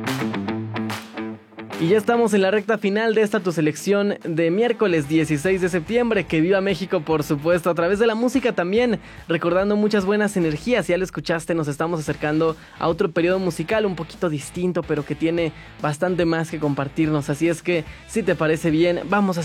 Y ya estamos en la recta final de esta tu selección de miércoles 16 de septiembre. Que viva México, por supuesto, a través de la música también, recordando muchas buenas energías. Ya lo escuchaste, nos estamos acercando a otro periodo musical un poquito distinto, pero que tiene bastante más que compartirnos. Así es que, si te parece bien, vamos a